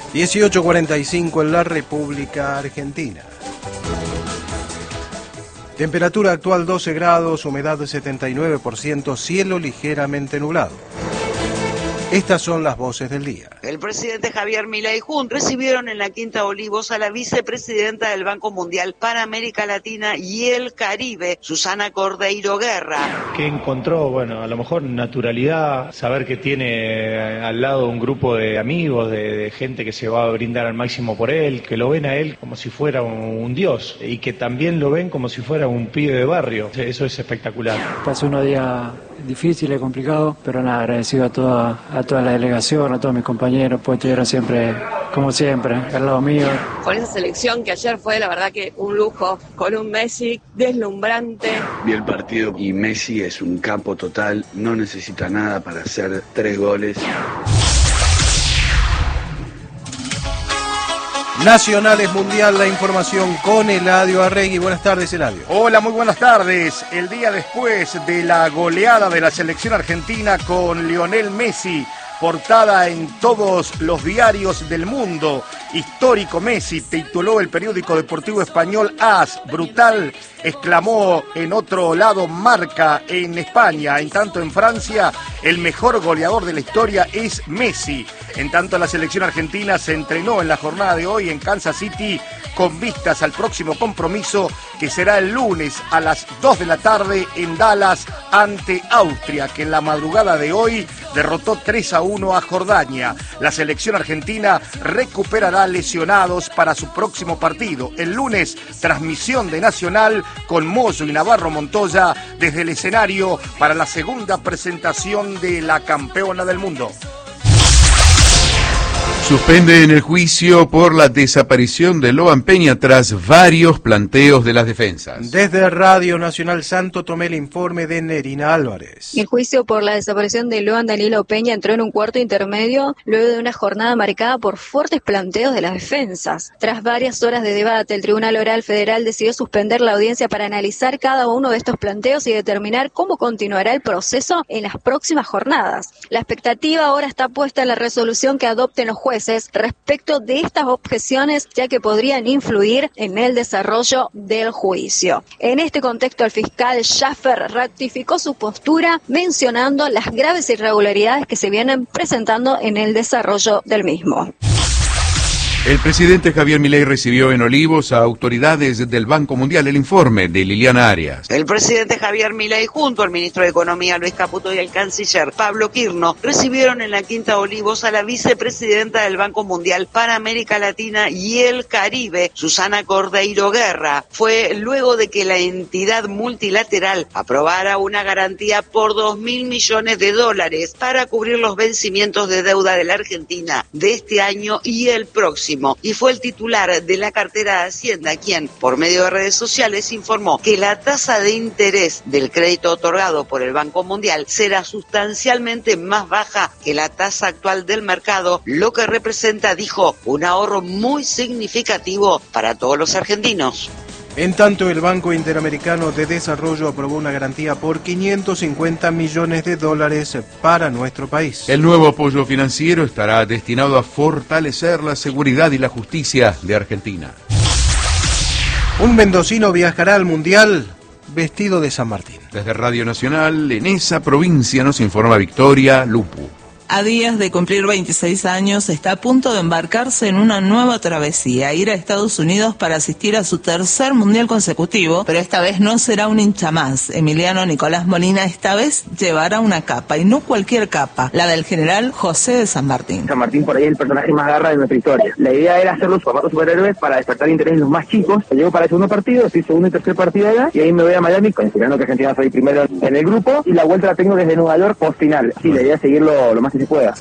18:45 en la República Argentina. Temperatura actual 12 grados, humedad 79%, cielo ligeramente nublado. Estas son las voces del día. El presidente Javier Milei juntos recibieron en la Quinta Olivos a la vicepresidenta del Banco Mundial para América Latina y el Caribe, Susana Cordeiro Guerra. Que encontró, a lo mejor naturalidad, saber que tiene al lado un grupo de amigos, de gente que se va a brindar al máximo por él, que lo ven a él como si fuera un dios y que también lo ven como si fuera un pibe de barrio. Eso es espectacular. Pasó unos días difíciles, complicados, pero nada, agradecido a toda la delegación, a todos mis compañeros, pues estuvieron siempre, como siempre, al lado mío. Con esa selección que ayer fue, la verdad que un lujo, con un Messi deslumbrante. Vi el partido y Messi es un capo total, no necesita nada para hacer 3 goles. Nacionales Mundial, la información con Eladio Arregui. Buenas tardes, Eladio. Hola, muy buenas tardes. El día después de la goleada de la selección argentina con Lionel Messi, portada en todos los diarios del mundo. Histórico Messi, tituló el periódico deportivo español AS. Brutal, exclamó en otro lado Marca en España. En tanto en Francia, el mejor goleador de la historia es Messi. En tanto la selección argentina se entrenó en la jornada de hoy en Kansas City con vistas al próximo compromiso que será el lunes a las 2 de la tarde en Dallas ante Austria, que en la madrugada de hoy derrotó 3-1 a Jordania. La selección argentina recuperará lesionados para su próximo partido. El lunes, transmisión de Nacional con Moyo y Navarro Montoya desde el escenario para la segunda presentación de la campeona del mundo. Suspenden el juicio por la desaparición de Loan Peña tras varios planteos de las defensas. Desde Radio Nacional Santo Tomé el informe de Nerina Álvarez. El juicio por la desaparición de Loan Danilo Peña entró en un cuarto intermedio luego de una jornada marcada por fuertes planteos de las defensas. Tras varias horas de debate, el Tribunal Oral Federal decidió suspender la audiencia para analizar cada uno de estos planteos y determinar cómo continuará el proceso en las próximas jornadas. La expectativa ahora está puesta en la resolución que adopten los jueces respecto de estas objeciones, ya que podrían influir en el desarrollo del juicio. En este contexto, el fiscal Schaffer ratificó su postura mencionando las graves irregularidades que se vienen presentando en el desarrollo del mismo. El presidente Javier Milei recibió en Olivos a autoridades del Banco Mundial. El informe de Liliana Arias. El presidente Javier Milei junto al ministro de Economía Luis Caputo y el canciller Pablo Quirno recibieron en la Quinta Olivos a la vicepresidenta del Banco Mundial para América Latina y el Caribe, Susana Cordeiro Guerra. Fue luego de que la entidad multilateral aprobara una garantía por $2.000 millones para cubrir los vencimientos de deuda de la Argentina de este año y el próximo. Y fue el titular de la cartera de Hacienda quien, por medio de redes sociales, informó que la tasa de interés del crédito otorgado por el Banco Mundial será sustancialmente más baja que la tasa actual del mercado, lo que representa, dijo, un ahorro muy significativo para todos los argentinos. En tanto, el Banco Interamericano de Desarrollo aprobó una garantía por $550 millones para nuestro país. El nuevo apoyo financiero estará destinado a fortalecer la seguridad y la justicia de Argentina. Un mendocino viajará al Mundial vestido de San Martín. Desde Radio Nacional, en esa provincia, nos informa Victoria Lupu. A días de cumplir 26 años, está a punto de embarcarse en una nueva travesía, ir a Estados Unidos para asistir a su tercer mundial consecutivo, pero esta vez no será un hincha más. Emiliano Nicolás Molina esta vez llevará una capa, y no cualquier capa, la del general José de San Martín. San Martín por ahí es el personaje más garra de nuestra historia. La idea era hacer los formatos superhéroes para despertar interés en los más chicos. Llego para el segundo partido, estoy segundo y tercer partido allá, y ahí me voy a Miami, considerando que Argentina soy primero en el grupo, y la vuelta la tengo desde Nueva York post final. Sí, la idea es seguirlo lo más que se pueda.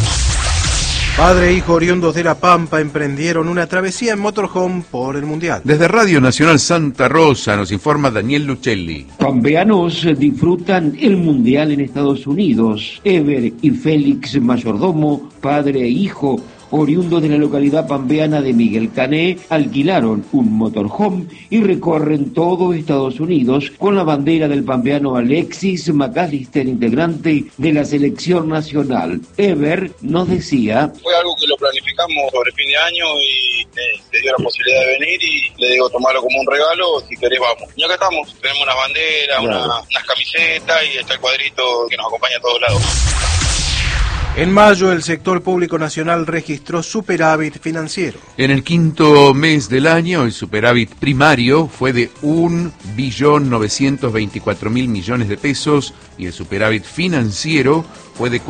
Padre e hijo oriundos de La Pampa emprendieron una travesía en motorhome por el Mundial. Desde Radio Nacional Santa Rosa nos informa Daniel Lucelli. Pampeanos disfrutan el Mundial en Estados Unidos. Ever y Félix Mayordomo, padre e hijo, oriundos de la localidad pampeana de Miguel Cané, alquilaron un motorhome y recorren todo Estados Unidos con la bandera del pampeano Alexis McAllister, integrante de la selección nacional. Ever nos decía: fue algo que lo planificamos sobre fin de año y te dio la posibilidad de venir y le digo tomarlo como un regalo, si querés vamos. Y acá estamos, tenemos una bandera, unas camisetas y está el cuadrito que nos acompaña a todos lados. En mayo, el sector público nacional registró superávit financiero. En el quinto mes del año, el superávit primario fue de 1.924.000 millones de pesos y el superávit financiero fue de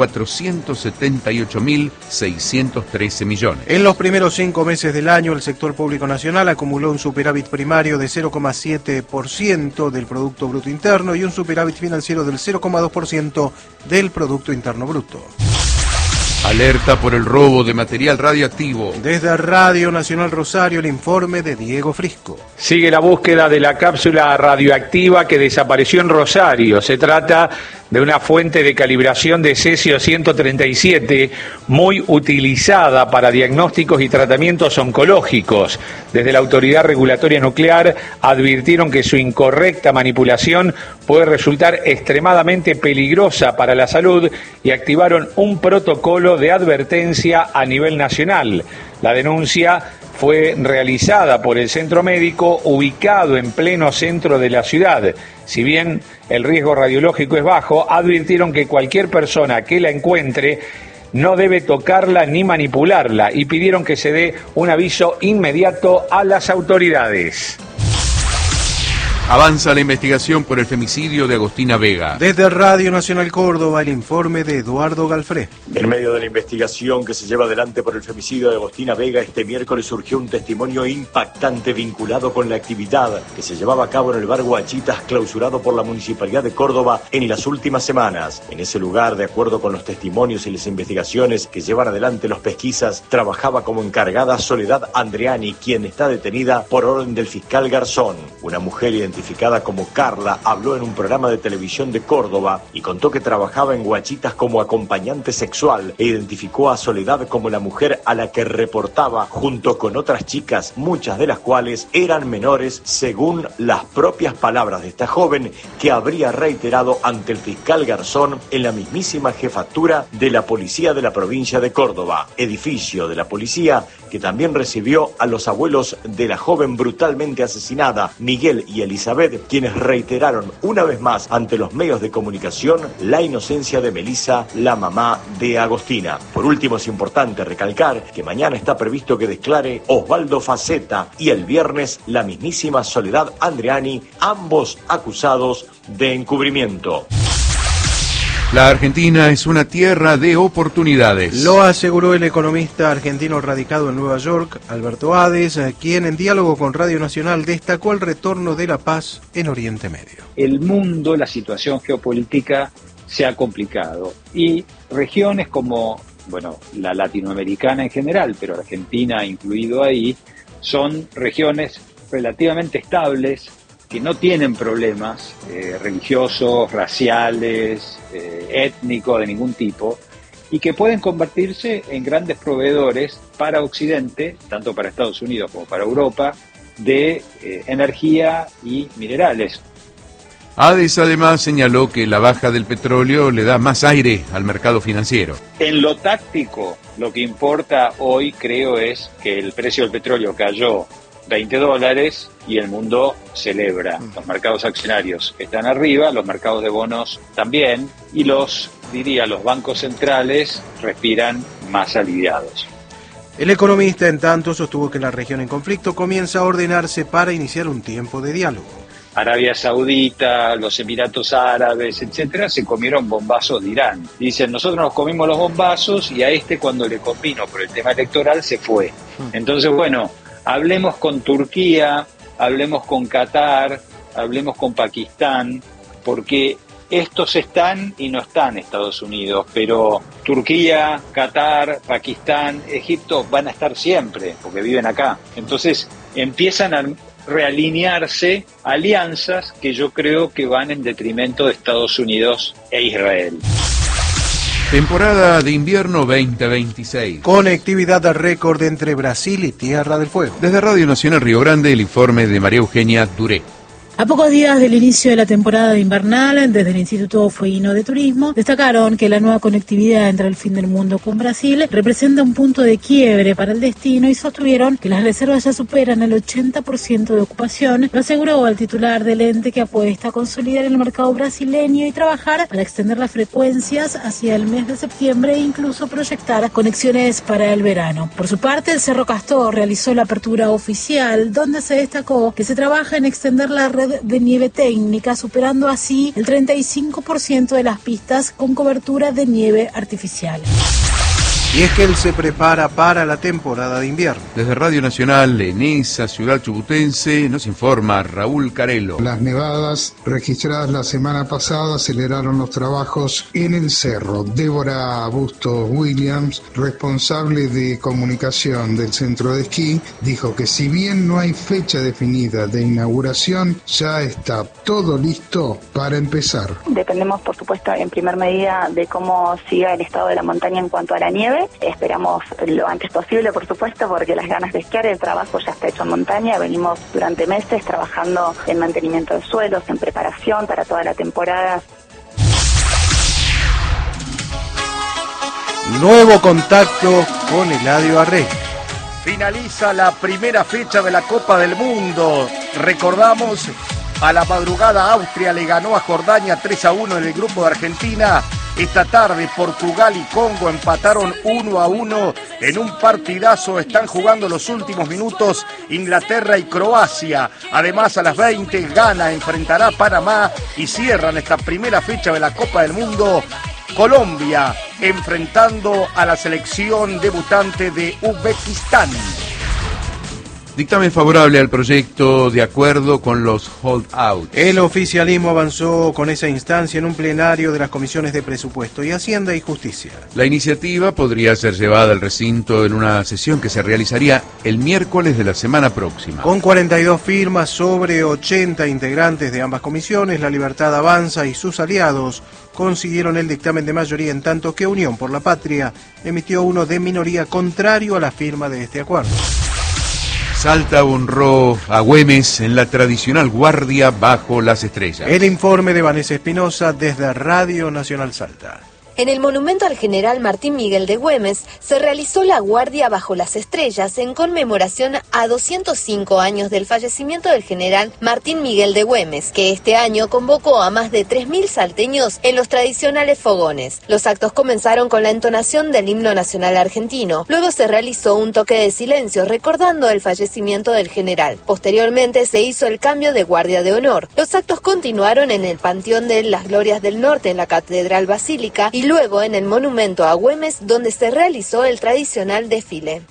478.613 millones. En los primeros 5 meses del año, el sector público nacional acumuló un superávit primario de 0,7% del Producto Bruto Interno y un superávit financiero del 0,2% del Producto Interno Bruto. Alerta por el robo de material radioactivo. Desde Radio Nacional Rosario, el informe de Diego Frisco. Sigue la búsqueda de la cápsula radioactiva que desapareció en Rosario. Se trata de una fuente de calibración de cesio-137 muy utilizada para diagnósticos y tratamientos oncológicos. Desde la Autoridad Regulatoria Nuclear advirtieron que su incorrecta manipulación puede resultar extremadamente peligrosa para la salud y activaron un protocolo de advertencia a nivel nacional. La denuncia fue realizada por el centro médico ubicado en pleno centro de la ciudad. Si bien el riesgo radiológico es bajo, advirtieron que cualquier persona que la encuentre no debe tocarla ni manipularla y pidieron que se dé un aviso inmediato a las autoridades. Avanza la investigación por el femicidio de Agostina Vega. Desde Radio Nacional Córdoba, el informe de Eduardo Galfré. En medio de la investigación que se lleva adelante por el femicidio de Agostina Vega, este miércoles surgió un testimonio impactante vinculado con la actividad que se llevaba a cabo en el bar Guachitas, clausurado por la Municipalidad de Córdoba en las últimas semanas. En ese lugar, de acuerdo con los testimonios y las investigaciones que llevan adelante los pesquisas, trabajaba como encargada Soledad Andreani, quien está detenida por orden del fiscal Garzón. Una mujer identificada como Carla habló en un programa de televisión de Córdoba y contó que trabajaba en Guachitas como acompañante sexual e identificó a Soledad como la mujer a la que reportaba junto con otras chicas, muchas de las cuales eran menores, según las propias palabras de esta joven, que habría reiterado ante el fiscal Garzón en la mismísima jefatura de la policía de la provincia de Córdoba, edificio de la policía que también recibió a los abuelos de la joven brutalmente asesinada, Miguel y Elizabeth, quienes reiteraron una vez más ante los medios de comunicación la inocencia de Melissa, la mamá de Agostina. Por último, es importante recalcar que mañana está previsto que declare Osvaldo Faceta y el viernes la mismísima Soledad Andreani, ambos acusados de encubrimiento. La Argentina es una tierra de oportunidades. Lo aseguró el economista argentino radicado en Nueva York, Alberto Hades, quien en diálogo con Radio Nacional destacó el retorno de la paz en Oriente Medio. El mundo, la situación geopolítica se ha complicado y regiones como, la latinoamericana en general, pero Argentina incluido ahí, son regiones relativamente estables, que no tienen problemas religiosos, raciales, étnicos de ningún tipo, y que pueden convertirse en grandes proveedores para Occidente, tanto para Estados Unidos como para Europa, de energía y minerales. Hades además señaló que la baja del petróleo le da más aire al mercado financiero. En lo táctico, lo que importa hoy, creo, es que el precio del petróleo cayó $20 y el mundo celebra. Los mercados accionarios están arriba, los mercados de bonos también, y los bancos centrales respiran más aliviados. El economista, en tanto, sostuvo que la región en conflicto comienza a ordenarse para iniciar un tiempo de diálogo. Arabia Saudita, los Emiratos Árabes, etcétera, se comieron bombazos de Irán. Dicen, nosotros nos comimos los bombazos y a cuando le convino por el tema electoral se fue. Entonces, hablemos con Turquía, hablemos con Qatar, hablemos con Pakistán, porque estos están y no están Estados Unidos, pero Turquía, Qatar, Pakistán, Egipto van a estar siempre, porque viven acá. Entonces empiezan a realinearse alianzas que yo creo que van en detrimento de Estados Unidos e Israel. Temporada de invierno 2026. Conectividad de récord entre Brasil y Tierra del Fuego. Desde Radio Nacional Río Grande, el informe de María Eugenia Duré. A pocos días del inicio de la temporada invernal, desde el Instituto Fueguino de Turismo, destacaron que la nueva conectividad entre el fin del mundo con Brasil representa un punto de quiebre para el destino y sostuvieron que las reservas ya superan el 80% de ocupación. Lo aseguró el titular del ente, que apuesta a consolidar el mercado brasileño y trabajar para extender las frecuencias hacia el mes de septiembre e incluso proyectar conexiones para el verano. Por su parte, el Cerro Castor realizó la apertura oficial, donde se destacó que se trabaja en extender la red de nieve técnica, superando así el 35% de las pistas con cobertura de nieve artificial. Y es que él se prepara para la temporada de invierno. Desde Radio Nacional, en esa ciudad chubutense, nos informa Raúl Carelo. Las nevadas registradas la semana pasada aceleraron los trabajos en el cerro. Débora Bustos Williams, responsable de comunicación del centro de esquí, dijo que si bien no hay fecha definida de inauguración, ya está todo listo para empezar. Dependemos, por supuesto, en primer medida de cómo siga el estado de la montaña en cuanto a la nieve. Esperamos lo antes posible, por supuesto, porque las ganas de esquiar, el trabajo ya está hecho en montaña. Venimos durante meses trabajando en mantenimiento de suelos, en preparación para toda la temporada. Nuevo contacto con Eladio Arrey. Finaliza la primera fecha de la Copa del Mundo. Recordamos, a la madrugada Austria le ganó a Jordania 3-1 en el grupo de Argentina. Esta tarde Portugal y Congo empataron 1-1 en un partidazo. Están jugando los últimos minutos Inglaterra y Croacia. Además, a las 20 Ghana enfrentará a Panamá y cierran esta primera fecha de la Copa del Mundo Colombia enfrentando a la selección debutante de Uzbekistán. Dictamen favorable al proyecto de acuerdo con los holdouts. El oficialismo avanzó con esa instancia en un plenario de las comisiones de Presupuesto y Hacienda y Justicia. La iniciativa podría ser llevada al recinto en una sesión que se realizaría el miércoles de la semana próxima. Con 42 firmas sobre 80 integrantes de ambas comisiones, La Libertad Avanza y sus aliados consiguieron el dictamen de mayoría, en tanto que Unión por la Patria emitió uno de minoría contrario a la firma de este acuerdo. Salta honró a Güemes en la tradicional guardia bajo las estrellas. El informe de Vanessa Espinosa desde Radio Nacional Salta. En el monumento al general Martín Miguel de Güemes se realizó la guardia bajo las estrellas en conmemoración a 205 años del fallecimiento del general Martín Miguel de Güemes, que este año convocó a más de 3.000 salteños en los tradicionales fogones. Los actos comenzaron con la entonación del himno nacional argentino. Luego se realizó un toque de silencio recordando el fallecimiento del general. Posteriormente se hizo el cambio de guardia de honor. Los actos continuaron en el Panteón de las Glorias del Norte en la Catedral Basílica y luego en el monumento a Güemes, donde se realizó el tradicional desfile.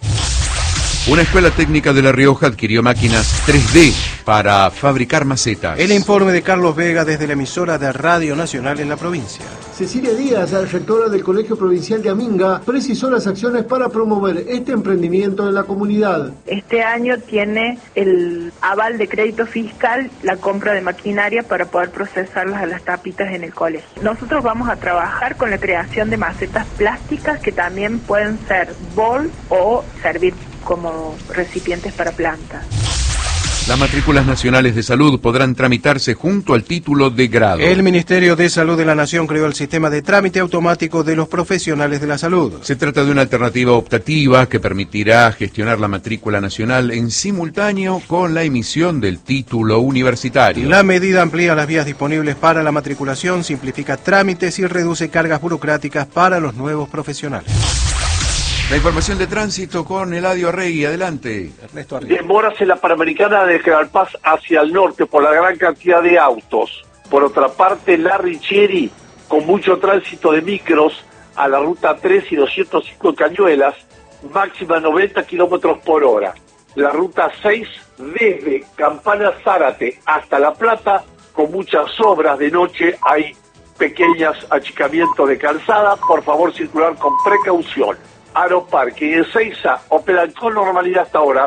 Una escuela técnica de La Rioja adquirió máquinas 3D para fabricar macetas. El informe de Carlos Vega desde la emisora de Radio Nacional en la provincia. Cecilia Díaz, rectora del Colegio Provincial de Aminga, precisó las acciones para promover este emprendimiento en la comunidad. Este año tiene el aval de crédito fiscal la compra de maquinaria para poder procesarlas a las tapitas en el colegio. Nosotros vamos a trabajar con la creación de macetas plásticas que también pueden ser bol o servir como recipientes para plantas. Las matrículas nacionales de salud podrán tramitarse junto al título de grado. El Ministerio de Salud de la Nación creó el sistema de trámite automático de los profesionales de la salud. Se trata de una alternativa optativa que permitirá gestionar la matrícula nacional en simultáneo con la emisión del título universitario. La medida amplía las vías disponibles para la matriculación, simplifica trámites y reduce cargas burocráticas para los nuevos profesionales. La información de tránsito con Eladio Arregui. Adelante. Ernesto Arregui. Demoras en la Panamericana de General Paz hacia el norte por la gran cantidad de autos. Por otra parte, la Richieri, con mucho tránsito de micros a la ruta 3 y 205 en Cañuelas, máxima 90 kilómetros por hora. La ruta 6 desde Campana Zárate hasta La Plata, con muchas obras de noche, hay pequeños achicamientos de calzada. Por favor, circular con precaución. Aeroparque y Ezeiza operan con normalidad hasta ahora.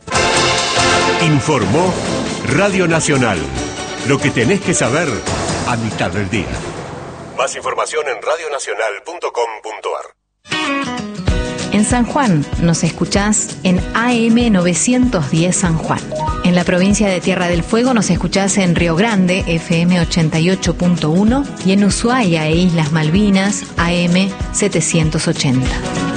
Informó Radio Nacional. Lo que tenés que saber a mitad del día. Más información en radionacional.com.ar. En San Juan nos escuchás en AM 910 San Juan. En la provincia de Tierra del Fuego nos escuchás en Río Grande, FM 88.1, y en Ushuaia e Islas Malvinas, AM 780.